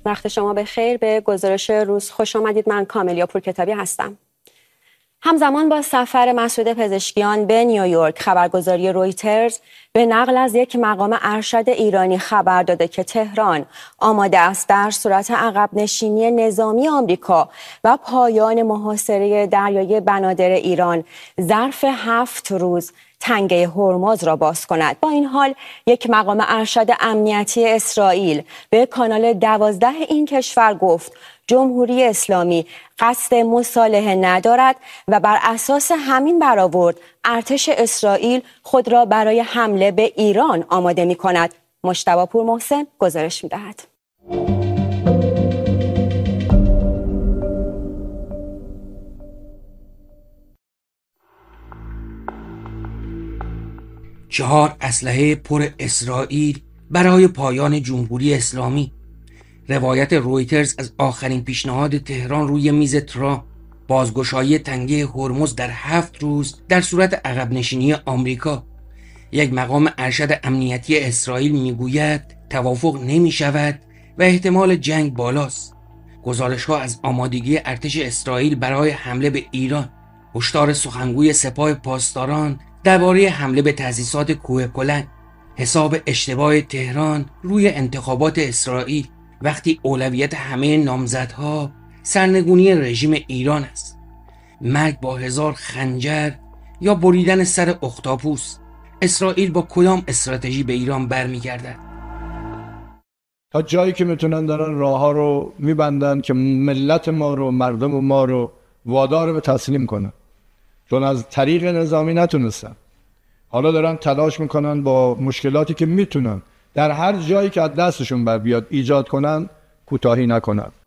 وقت شما بخیر. به گزارش روز خوش آمدید. من کاملیا پورکتابی هستم. همزمان با سفر مسعود پزشکیان به نیویورک، خبرگزاری رویترز به نقل از یک مقام ارشد ایرانی خبر داده که تهران آماده است در صورت عقب نشینی نظامی آمریکا و پایان محاصره دریای بنادر ایران ظرف 7 روز تنگه هرمز را باز کند. با این حال یک مقام ارشد امنیتی اسرائیل به کانال 12 این کشور گفت جمهوری اسلامی قصد مصالحه ندارد و بر اساس همین برآورد ارتش اسرائیل خود را برای حمله به ایران آماده می کند. مجتبی پورمحسن گزارش می دهد. چهار اسلحه پر اسرائیل برای پایان جمهوری اسلامی. روایت رویترز از آخرین پیشنهاد تهران روی میز ترامپ، بازگشایی تنگه هرمز در 7 روز در صورت عقب نشینی آمریکا. یک مقام ارشد امنیتی اسرائیل میگوید توافق نمی شود و احتمال جنگ بالاست. گزارش‌ها از آمادگی ارتش اسرائیل برای حمله به ایران. هشدار سخنگوی سپاه پاسداران درباره حمله به تأسیسات کوه کلن. حساب اشتباه تهران روی انتخابات اسرائیل وقتی اولویت همه نامزدها سرنگونی رژیم ایران است. مرگ با 1000 خنجر یا بریدن سر اختاپوس. اسرائیل با کدام استراتژی به ایران برمیگردد؟ تا جایی که میتونن دارن راه ها رو میبندن که ملت ما رو، مردم ما رو وادار به تسلیم کنن، چون از طریق نظامی نتونستن. حالا دارن تلاش میکنن با مشکلاتی که میتونن در هر جایی که از دستشون بر بیاد ایجاد کنن، کوتاهی نکنن.